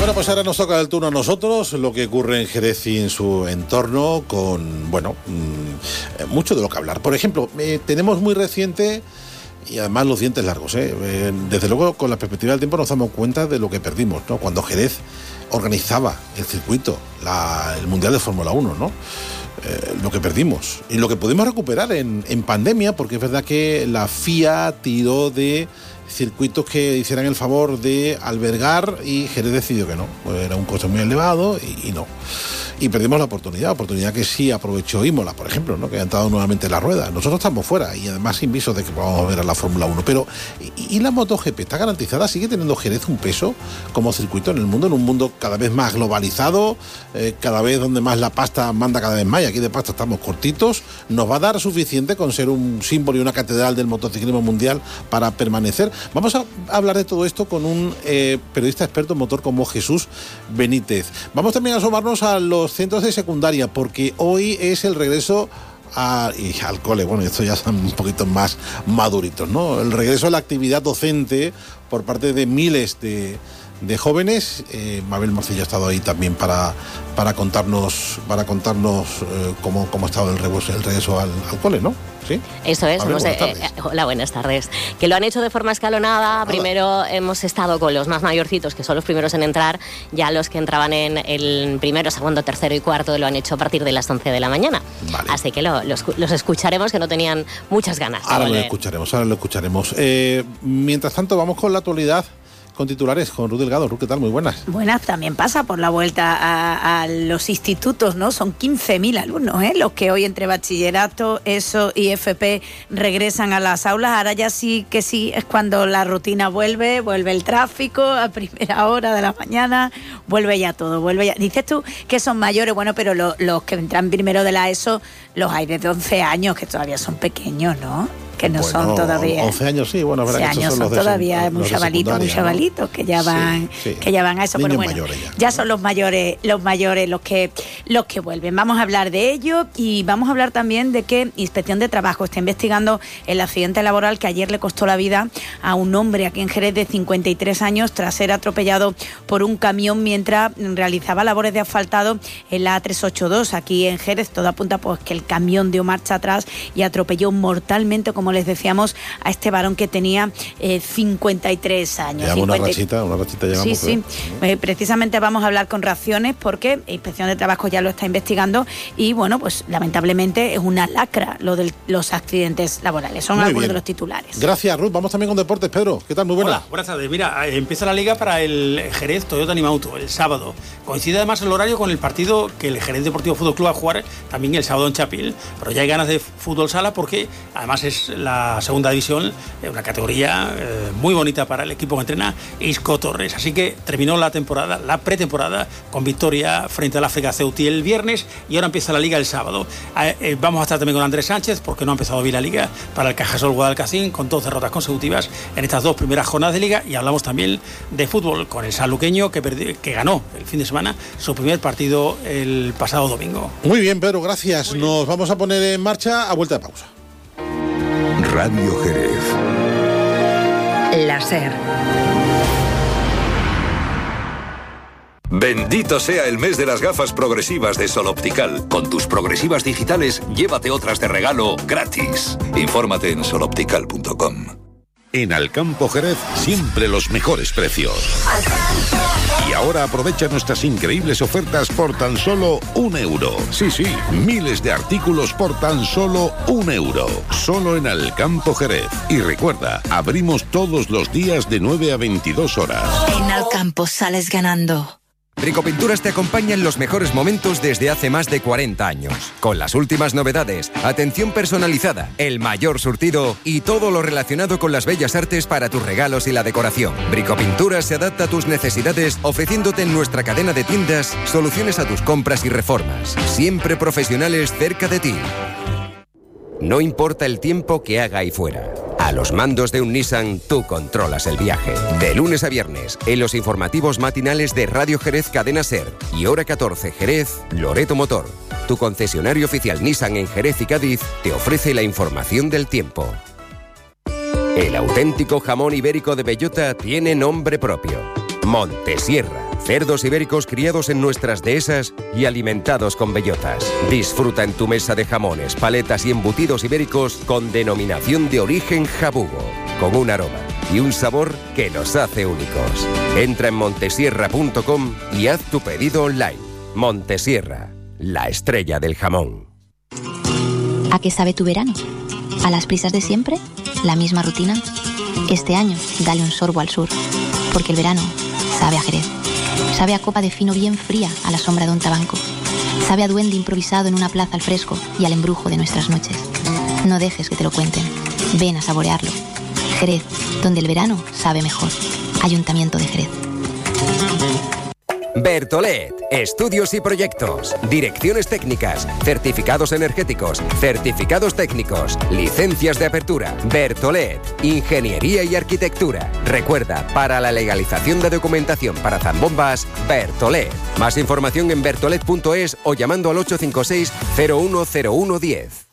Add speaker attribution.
Speaker 1: Bueno, pues ahora nos toca el turno a nosotros, lo que ocurre en Jerez y en su entorno, con, mucho de lo que hablar. Por ejemplo, tenemos muy reciente, y además los dientes largos, desde luego con la perspectiva del tiempo nos damos cuenta de lo que perdimos, ¿no? Cuando Jerez organizaba el circuito, el Mundial de Fórmula 1, ¿no? Lo que perdimos y lo que pudimos recuperar en pandemia, porque es verdad que la FIA tiró de circuitos que hicieran el favor de albergar y Jerez decidió que no, pues era un coste muy elevado y no. Y perdimos la oportunidad que sí aprovechó Imola, por ejemplo, ¿no? Que ha entrado nuevamente en la rueda. Nosotros estamos fuera y además sin visos de que vamos a ver a la Fórmula 1. Pero, ¿y la MotoGP está garantizada? ¿Sigue teniendo Jerez un peso como circuito en el mundo? En un mundo cada vez más globalizado, cada vez donde más la pasta manda cada vez más, y aquí de pasta estamos cortitos. ¿Nos va a dar suficiente con ser un símbolo y una catedral del motociclismo mundial para permanecer? Vamos a hablar de todo esto con un periodista experto en motor como Jesús Benítez. Vamos también a asomarnos a los centros de secundaria, porque hoy es el regreso al cole. Bueno, esto ya son un poquito más maduritos, ¿no? El regreso a la actividad docente por parte de miles de jóvenes. Mabel Morcillo ha estado ahí también para contarnos cómo ha estado el regreso al cole, ¿no? ¿Sí?
Speaker 2: Eso es.
Speaker 1: Mabel,
Speaker 2: hola, buenas tardes. Que lo han hecho de forma escalonada. Primero hemos estado con los más mayorcitos, que son los primeros en entrar. Ya los que entraban en el primero, segundo, tercero y cuarto lo han hecho a partir de las 11 de la mañana. Vale. Así que los escucharemos, que no tenían muchas ganas.
Speaker 1: Ahora lo escucharemos. Mientras tanto, vamos con la actualidad, con titulares, con Ruth Delgado. Ruth, ¿qué tal? Muy buenas.
Speaker 3: Buenas, también pasa por la vuelta a los institutos, ¿no? Son 15.000 alumnos, los que hoy entre bachillerato, ESO y FP regresan a las aulas. Ahora ya sí es cuando la rutina vuelve el tráfico a primera hora de la mañana, vuelve ya todo, Dices tú que son mayores, bueno, pero los que entran primero de la ESO, los hay de 11 años, que todavía son pequeños, ¿no? Que no son todavía
Speaker 1: 11 años, sí, bueno,
Speaker 3: 11 años son todavía muy chavalitos que ya van a eso, pero bueno, ya son los mayores los que vuelven. Vamos a hablar de ello y vamos a hablar también de que Inspección de Trabajo está investigando el accidente laboral que ayer le costó la vida a un hombre aquí en Jerez de 53 años tras ser atropellado por un camión mientras realizaba labores de asfaltado en la A382 aquí en Jerez. Todo apunta pues que el camión dio marcha atrás y atropelló mortalmente, como les decíamos, a este varón que tenía 53 años.
Speaker 1: Llevamos una rachita llevamos.
Speaker 3: Sí. Precisamente vamos a hablar con reacciones porque Inspección de Trabajo ya lo está investigando y bueno, pues lamentablemente es una lacra lo de los accidentes laborales. Son algunos de los titulares.
Speaker 1: Gracias, Ruth. Vamos también con deportes. Pedro, ¿qué tal? Muy buenas.
Speaker 4: Hola, buenas tardes. Mira, empieza la liga para el Jerez Toyota Animauto el sábado. Coincide además el horario con el partido que el Jerez Deportivo Fútbol Club va a jugar también el sábado en Chapil. Pero ya hay ganas de fútbol sala porque además es la segunda división, una categoría muy bonita para el equipo que entrena Isco Torres. Así que terminó la pretemporada con victoria frente al África Ceutí el viernes y ahora empieza la liga el sábado. Vamos a estar también con Andrés Sánchez porque no ha empezado bien la liga para el Cajasol Guadalcacín con 2 derrotas consecutivas en estas 2 primeras jornadas de liga, y hablamos también de fútbol con el sanluqueño que ganó el fin de semana su primer partido el pasado domingo.
Speaker 1: Muy bien, Pedro, gracias. Nos vamos a poner en marcha a vuelta de pausa.
Speaker 5: Radio Jerez.
Speaker 6: La SER.
Speaker 5: Bendito sea el mes de las gafas progresivas de Sol Optical. Con tus progresivas digitales, llévate otras de regalo gratis. Infórmate en soloptical.com. En Alcampo Jerez, siempre los mejores precios. Y ahora aprovecha nuestras increíbles ofertas por tan solo €1. Sí, miles de artículos por tan solo €1. Solo en Alcampo Jerez. Y recuerda, abrimos todos los días de 9 a 22 horas.
Speaker 6: En Alcampo sales ganando.
Speaker 7: Bricopinturas te acompaña en los mejores momentos desde hace más de 40 años. Con las últimas novedades, atención personalizada, el mayor surtido y todo lo relacionado con las bellas artes para tus regalos y la decoración. Bricopinturas se adapta a tus necesidades, ofreciéndote en nuestra cadena de tiendas soluciones a tus compras y reformas. Siempre profesionales cerca de ti. No importa el tiempo que haga ahí fuera. A los mandos de un Nissan, tú controlas el viaje. De lunes a viernes, en los informativos matinales de Radio Jerez Cadena SER y Hora 14 Jerez, Loreto Motor. Tu concesionario oficial Nissan en Jerez y Cádiz te ofrece la información del tiempo. El auténtico jamón ibérico de bellota tiene nombre propio. Montesierra. Cerdos ibéricos criados en nuestras dehesas y alimentados con bellotas. Disfruta en tu mesa de jamones, paletas y embutidos ibéricos con denominación de origen jabugo, con un aroma y un sabor que los hace únicos. Entra en montesierra.com y haz tu pedido online. Montesierra, la estrella del jamón.
Speaker 8: ¿A qué sabe tu verano? ¿A las prisas de siempre? ¿La misma rutina? Este año, dale un sorbo al sur, porque el verano sabe a Jerez. Sabe a copa de fino bien fría a la sombra de un tabanco. Sabe a duende improvisado en una plaza al fresco y al embrujo de nuestras noches. No dejes que te lo cuenten. Ven a saborearlo. Jerez, donde el verano sabe mejor. Ayuntamiento de Jerez.
Speaker 7: Bertolet, estudios y proyectos, direcciones técnicas, certificados energéticos, certificados técnicos, licencias de apertura. Bertolet, ingeniería y arquitectura. Recuerda, para la legalización de documentación para zambombas, Bertolet. Más información en bertolet.es o llamando al 856 010110.